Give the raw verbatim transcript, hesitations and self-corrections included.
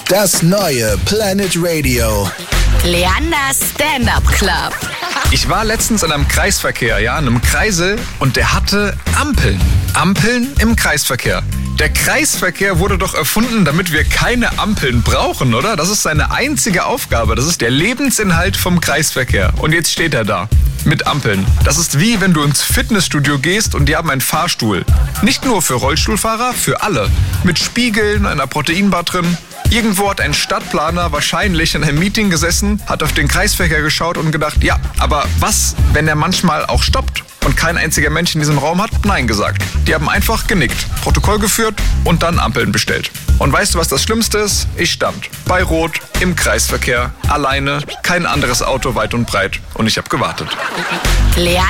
Das neue Planet Radio. Leanders Stand-Up Club. Ich war letztens in einem Kreisverkehr, ja, in einem Kreisel, und der hatte Ampeln. Ampeln im Kreisverkehr. Der Kreisverkehr wurde doch erfunden, damit wir keine Ampeln brauchen, oder? Das ist seine einzige Aufgabe. Das ist der Lebensinhalt vom Kreisverkehr. Und jetzt steht er da. Mit Ampeln. Das ist wie, wenn du ins Fitnessstudio gehst und die haben einen Fahrstuhl. Nicht nur für Rollstuhlfahrer, für alle. Mit Spiegeln, einer Proteinbar drin. Irgendwo hat ein Stadtplaner wahrscheinlich in einem Meeting gesessen, hat auf den Kreisverkehr geschaut und gedacht, ja, aber was, wenn er manchmal auch stoppt und kein einziger Mensch in diesem Raum hat? Nein gesagt. Die haben einfach genickt, Protokoll geführt und dann Ampeln bestellt. Und weißt du, was das Schlimmste ist? Ich stand bei Rot im Kreisverkehr, alleine, kein anderes Auto weit und breit, und ich habe gewartet. Leander